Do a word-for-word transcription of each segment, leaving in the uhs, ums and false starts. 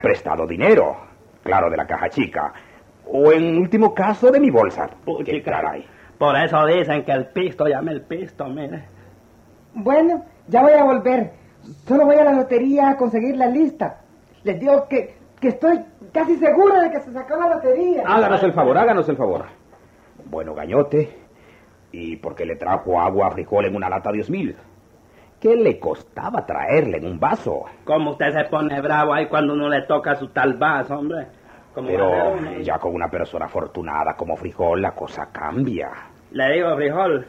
prestado dinero, claro, de la caja chica, o en último caso de mi bolsa. Uy, ¿Qué caray? Por eso dicen que el pisto llame el pisto, mire. Bueno, ya voy a volver. Solo voy a la lotería a conseguir la lista. Les digo que, que estoy casi segura de que se sacó la lotería. Háganos el favor, háganos el favor. Bueno, Gañote, ¿y por qué le trajo agua a frijol en una lata diez mil? ¿Qué le costaba traerle en un vaso? Como usted se pone bravo ahí cuando uno le toca su tal vaso, hombre. Como Pero uno... ya con una persona afortunada como frijol, la cosa cambia. Le digo, frijol,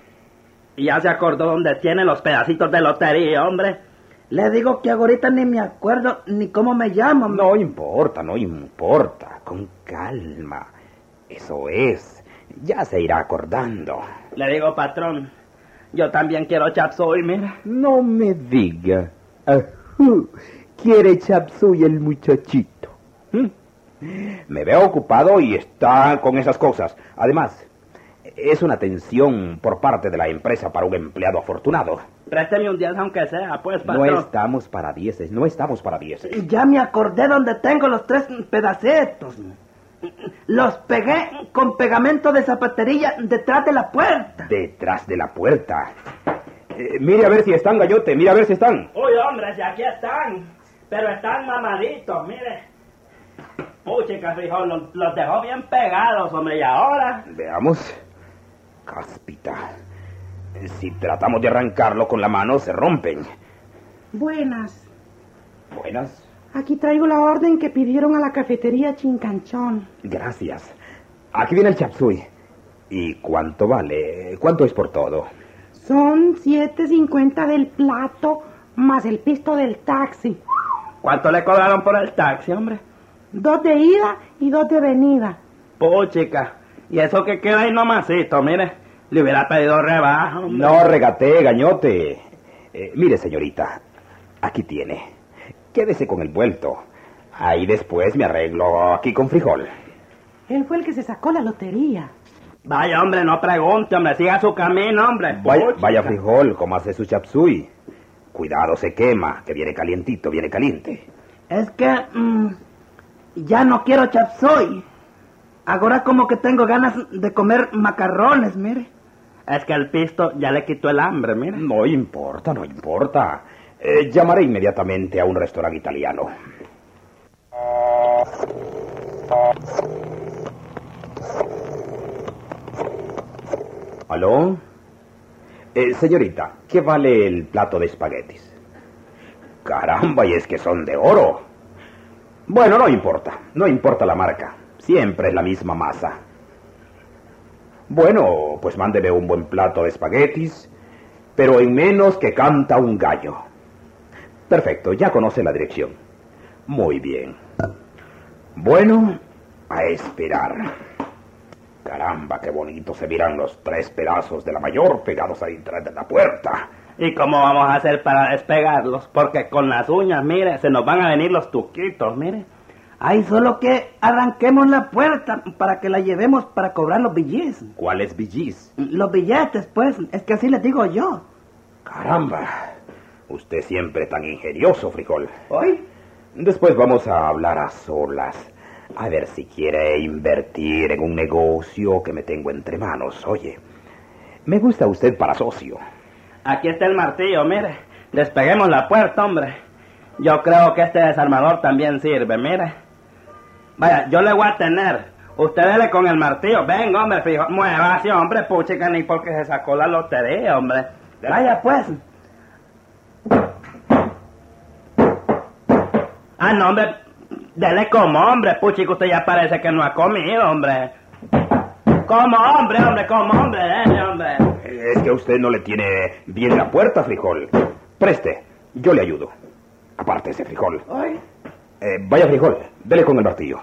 y ya se acordó dónde tiene los pedacitos de lotería, hombre. Le digo que ahorita ni me acuerdo ni cómo me llamo. No importa, no importa. Con calma. Eso es. Ya se irá acordando. Le digo, patrón, yo también quiero chop suey, mira. No me diga. Ajú. Quiere chop suey el muchachito. ¿Mm? Me veo ocupado y está con esas cosas. Además, es una atención por parte de la empresa para un empleado afortunado. Présteme un diez aunque sea, pues, No patrón. estamos para dieces, no estamos para dieces. Ya me acordé dónde tengo los tres pedacitos. Los pegué con pegamento de zapatería detrás de la puerta. Detrás de la puerta. Eh, mire a ver si están, Gañote, mire a ver si están. Uy, hombre, si aquí están. Pero están mamaditos, mire. Uy, chica, frijol, los, los dejó bien pegados, hombre, y ahora... Veamos. Cáspita. Si tratamos de arrancarlo con la mano, se rompen. Buenas. Buenas. Aquí traigo la orden que pidieron a la cafetería Chincanchón. Gracias. Aquí viene el chop suey. ¿Y cuánto vale? ¿Cuánto es por todo? Son siete cincuenta del plato más el pisto del taxi. ¿Cuánto le cobraron por el taxi, hombre? Dos de ida y dos de venida. Pues, chica, y eso que queda ahí nomasito, mire, le hubiera pedido rebaja, hombre. No regatee, Gañote. Eh, mire, señorita, aquí tiene. Quédese con el vuelto. Ahí después me arreglo aquí con frijol. Él fue el que se sacó la lotería. Vaya, hombre, no pregunte, hombre, siga su camino, hombre. Vaya, Pues, vaya chica. frijol, como hace su chop suey. Cuidado, se quema, que viene calientito, viene caliente. Es que mm, ya no quiero chop suey. Ahora como que tengo ganas de comer macarrones, mire. Es que el pisto ya le quitó el hambre, mire. No importa, no importa. Eh, llamaré inmediatamente a un restaurante italiano. ¿Aló? Eh, señorita, ¿qué vale el plato de espaguetis? Caramba, y es que son de oro. Bueno, no importa, no importa la marca. Siempre es la misma masa. Bueno, pues mándeme un buen plato de espaguetis, pero en menos que canta un gallo. Perfecto, ya conoce la dirección. Muy bien. Bueno, a esperar. Caramba, qué bonito se miran los tres pedazos de la mayor pegados ahí detrás de la puerta. ¿Y cómo vamos a hacer para despegarlos? Porque con las uñas, mire, se nos van a venir los tuquitos, mire. Hay solo que arranquemos la puerta para que la llevemos para cobrar los billetes. ¿Cuáles billis? Los billetes, pues, es que así les digo yo. Caramba, usted siempre tan ingenioso, frijol. ¿Hoy? Después vamos a hablar a solas. A ver si quiere invertir en un negocio que me tengo entre manos. Oye, me gusta usted para socio. Aquí está el martillo, mire. Despeguemos la puerta, hombre. Yo creo que este desarmador también sirve, mire. Vaya, yo le voy a tener. Usted dele con el martillo. Venga, hombre, fijo. Muévase, hombre, puchica, ni porque se sacó la lotería, hombre. Vaya, pues. Ah, no, hombre. Dele como, hombre, puchica, usted ya parece que no ha comido, hombre. Como hombre, hombre, como hombre, dele, hombre. Es que usted no le tiene bien la puerta, frijol. Preste, yo le ayudo. Aparte ese frijol. Ay. Eh, vaya, frijol, dele con el martillo.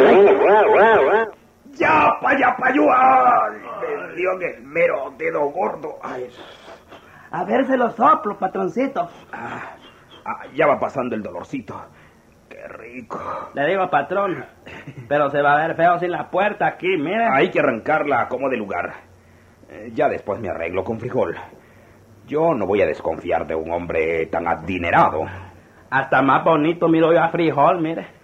¡Ya, paya, payúa! Me dio en el mero dedo gordo. Ay. A ver, se lo soplo, patroncito. Ah, ah, ya va pasando el dolorcito. ¡Qué rico! Le digo, patrón, pero se va a ver feo sin la puerta aquí, mire. Hay que arrancarla como de lugar. Eh, ya después me arreglo con frijol. Yo no voy a desconfiar de un hombre tan adinerado. Hasta más bonito miro yo a frijol, mire.